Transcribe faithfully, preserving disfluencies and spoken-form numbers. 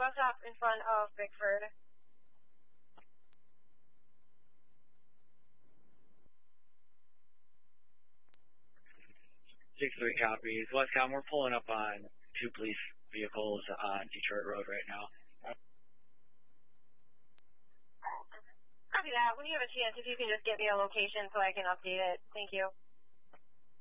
bus stop in front of Bickford. six three copies. Westcom, we're pulling up on two police vehicles on Detroit Road right now. Copy that. When you have a chance, if you can just get me a location so I can update it. Thank you.